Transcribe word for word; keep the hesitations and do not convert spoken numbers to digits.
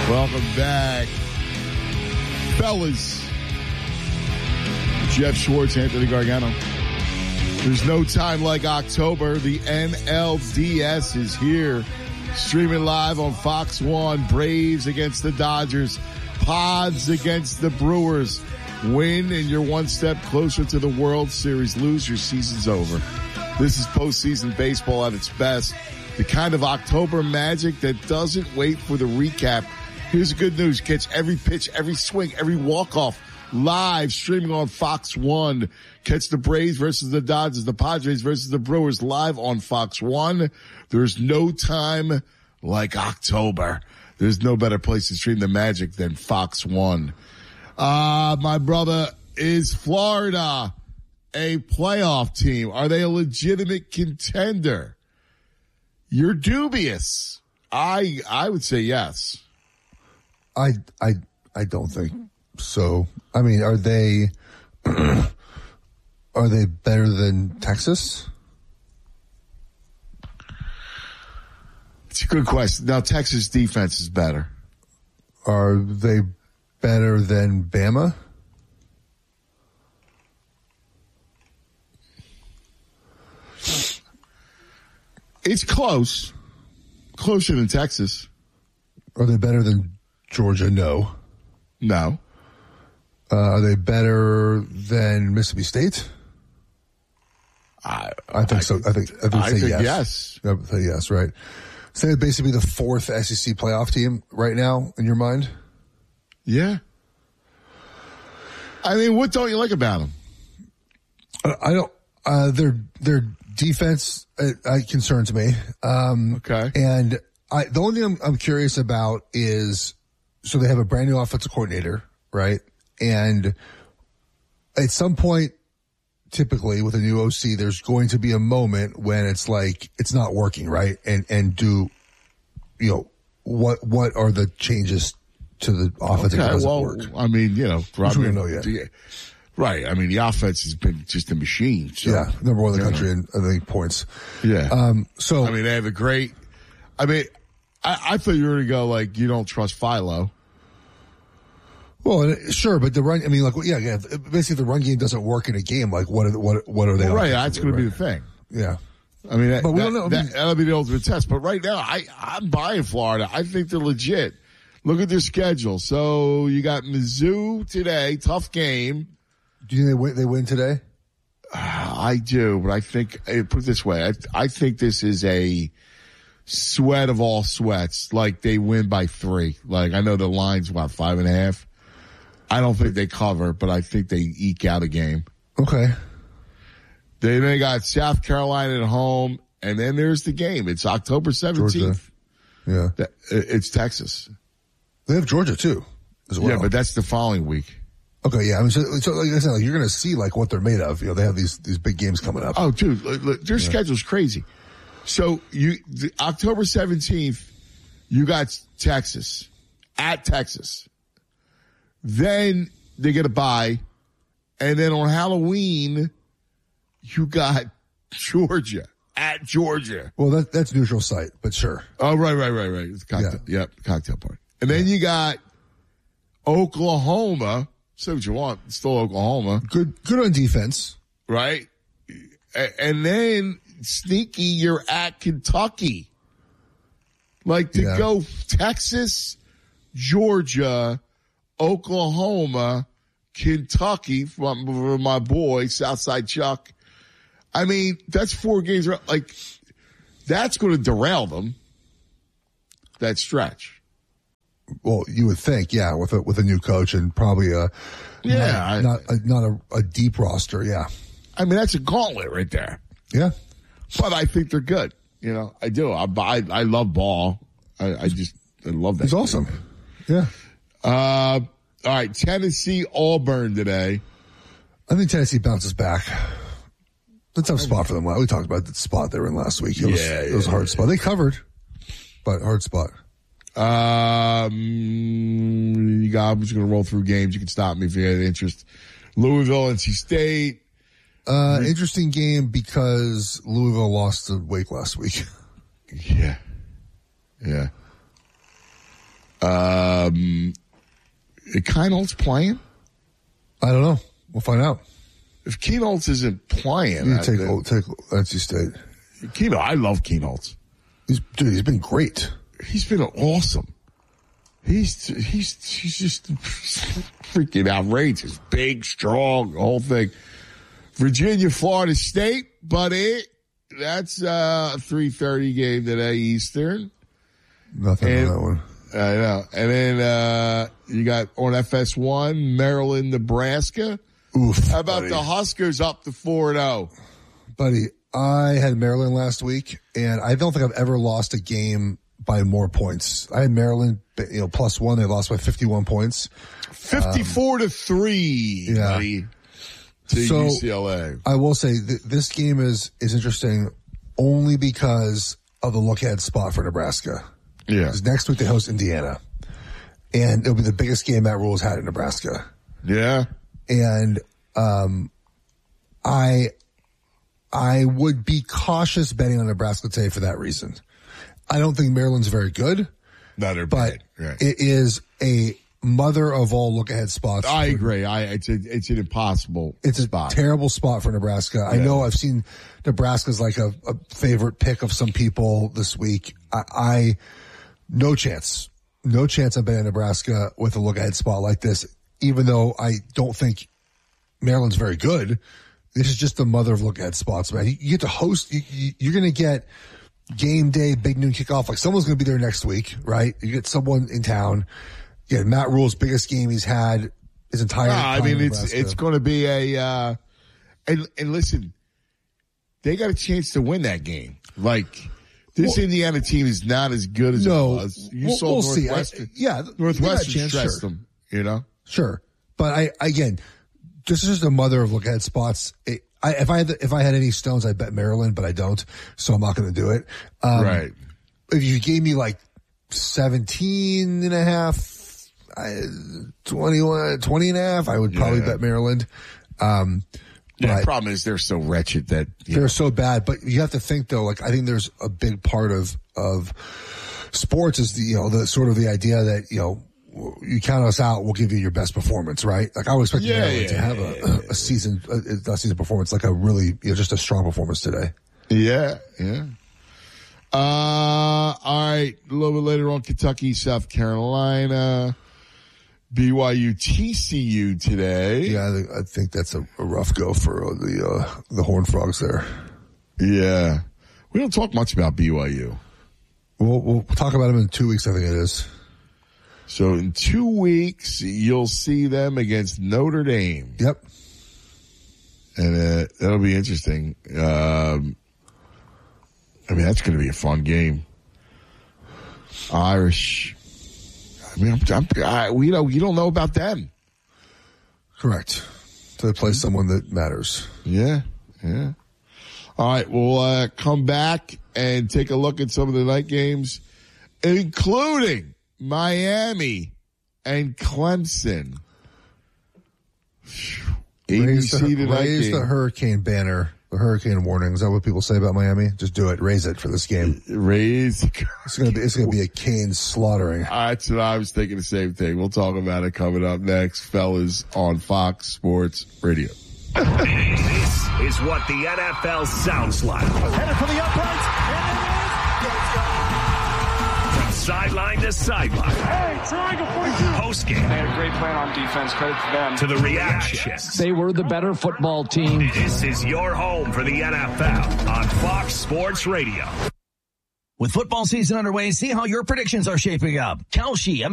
Welcome back, fellas. Jeff Schwartz, Anthony Gargano. There's no time like October. The N L D S is here. Streaming live on Fox one. Braves against the Dodgers. Pods against the Brewers. Win and you're one step closer to the World Series. Lose, your season's over. This is postseason baseball at its best. The kind of October magic that doesn't wait for the recap. Here's the good news. Catch every pitch, every swing, every walk-off live streaming on Fox one. Catch the Braves versus the Dodgers, the Padres versus the Brewers live on Fox one. There's no time like October. There's no better place to stream the magic than Fox one. Uh, my brother, is Florida a playoff team? Are they a legitimate contender? You're dubious. I, I would say yes. I, I, I don't think so. I mean, are they, are they better than Texas? It's a good question. Now, Texas defense is better. Are they better than Bama? It's close. Closer than Texas. Are they better than Georgia? No. No. Uh, are they better than Mississippi State? I, I think I, so. I think I think, I say think yes. yes. I would say yes, right. So they're basically the fourth S E C playoff team right now in your mind? Yeah. I mean, what don't you like about them? Uh, I don't. Uh, their their defense uh, uh, concerns me. Um, okay. And I the only thing I'm, I'm curious about is so they have a brand new offensive coordinator, right? And at some point, typically with a new O C, there's going to be a moment when it's like it's not working, right? And and do you know what what are the changes to the offense? Okay, that well, work? I mean, you know, Which we don't know yet. The, right. I mean, the offense has been just a machine. So, yeah, number one in the country know. in I think points. Yeah. Um. So I mean, they have a great. I mean, I, I thought you were going to go like you don't trust Philo. Well, sure, but the run, I mean, like, yeah, yeah, basically the run game doesn't work in a game. Like, what are, what, what are they? Well, right, that's going right? to be the thing. Yeah. I mean, that, but we that, don't know. I that, mean, that'll be the ultimate test. But right now, I, I'm buying Florida. I think they're legit. Look at their schedule. So you got Mizzou today, tough game. Do you think they win, they win today? Uh, I do, but I think, put it this way, I, I think this is a sweat of all sweats. Like, they win by three. Like, I know the line's about five and a half. I don't think they cover, but I think they eke out a game. Okay. They they got South Carolina at home, and then there's the game. It's October seventeenth. Georgia. Yeah. It's Texas. They have Georgia too, as well. Yeah, but that's the following week. Okay, yeah. I mean, so, so like I said, like, you're going to see like what they're made of. You know, they have these these big games coming up. Oh, dude, look, look, their yeah. schedule's crazy. So you the, October seventeenth, you got Texas at Texas. Then they get a bye, and then on Halloween, you got Georgia at Georgia. Well, that that's neutral site, but sure. Oh, right, right, right, right. It's cocktail, yeah. Yep, cocktail party. And then yeah. you got Oklahoma. Say what you want, it's still Oklahoma. Good, good on defense, right? And then sneaky, you're at Kentucky. Like to yeah. go Texas, Georgia, Oklahoma, Kentucky from, from my boy, Southside Chuck. I mean, that's four games. Like, that's going to derail them, that stretch. Well, you would think, yeah, with a, with a new coach and probably a, yeah, not, I, not, a, not a, a deep roster. Yeah. I mean, that's a gauntlet right there. Yeah. But I think they're good. You know, I do. I, I, I love ball. I, I just, I love that. He's game. awesome. Yeah. Uh, all right, Tennessee, Auburn today. I think Tennessee bounces back. That's a tough spot for them. We talked about the spot they were in last week. It was, yeah, it was a hard yeah. spot. They covered, but hard spot. Um, you got, I'm just going to roll through games. You can stop me if you have interest. Louisville, N C State. Uh, interesting game because Louisville lost to Wake last week. Yeah. Yeah. Uh, Um, Keinholz playing? I don't know. We'll find out. If Keinholz isn't playing, You I take think- take N C State. Keno, I love Keinholz. He's dude. He's been great. He's been awesome. He's he's he's just freaking outrageous. Big, strong, the whole thing. Virginia, Florida State, buddy. That's uh, a three thirty game today Eastern. Nothing And- on that one. I know. And then uh, you got on F S one, Maryland, Nebraska. Oof. How about buddy. the Huskers up to four and oh? buddy? I had Maryland last week, and I don't think I've ever lost a game by more points. I had Maryland, you know, plus one. They lost by fifty-one points. fifty-four to three, yeah. buddy, to So- U C L A. I will say th- this game is is interesting only because of the look ahead spot for Nebraska. Yeah. Because next week they host Indiana, and it'll be the biggest game Matt Rule has had in Nebraska. Yeah. And um, I I would be cautious betting on Nebraska today for that reason. I don't think Maryland's very good, Not her but bad. Right. it is a mother of all look ahead spots. I for- agree. I it's a, it's an impossible It's a spot. terrible spot for Nebraska. I Yeah. know I've seen Nebraska's like a, a favorite pick of some people this week. I, I no chance, no chance I'm betting Nebraska with a look ahead spot like this, even though I don't think Maryland's very good. This is just the mother of look ahead spots, man. You, you get to host, you, you, you're going to get game day, big noon kickoff. Like someone's going to be there next week, right? You get someone in town. Yeah, Matt Rule's biggest game he's had his entire No, time I mean, in it's Nebraska. it's going to be a uh, and and listen, they got a chance to win that game. Like this Well- Indiana team is not as good as No, it was. You we'll- saw we'll see. I- Northwestern. yeah, they got a Northwestern chance, stressed sure. them. You know. Sure. But I, again, this is just a mother of look ahead spots. It, I, if I had, the, if I had any stones, I'd bet Maryland, but I don't. So I'm not going to do it. Um, Right. If you gave me like seventeen and a half, I, twenty-one, twenty and a half, I would probably Yeah. bet Maryland. Um, Yeah. but The problem is they're so wretched that you they're know, so bad, but you have to think though, like I think there's a big part of, of sports is the, you know, the sort of the idea that, you know, you count us out, we'll give you your best performance, right? Like I would expect Yeah, Maryland yeah, to have yeah, a, a season, a, a season performance, like a really, you know, just a strong performance today. Yeah, yeah. Uh, all right. A little bit later on, Kentucky, South Carolina, B Y U, T C U today. Yeah, I think, I think that's a, a rough go for uh, the, uh, the Horned Frogs there. Yeah. We don't talk much about B Y U. We'll, we'll talk about them in two weeks, I think it is. So in two weeks, you'll see them against Notre Dame. Yep. And uh, that'll be interesting. Um, I mean, that's going to be a fun game. Irish. I mean, I'm, I'm, I, we don't, you don't know about them. Correct. So they play someone that matters. Yeah, yeah. All right, we'll uh, come back and take a look at some of the night games, including Miami and Clemson. A B Raise, C the, tonight raise game. the hurricane banner, the hurricane warning. Is that what people say about Miami? Just do it. Raise it for this game. Raise. It's gonna be, it's gonna be a cane slaughtering. That's what I was thinking the same thing. We'll talk about it coming up next, fellas, on Fox Sports Radio. This is what the N F L sounds like. Headed for the uprights, and it is. From sideline to sideline. Hey, triangle forty-two. Post game They had a great plan on defense. Credit to them. to the reactions. They were the better football team. This is your home for the N F L on Fox Sports Radio. With football season underway, see how your predictions are shaping up. Kalshi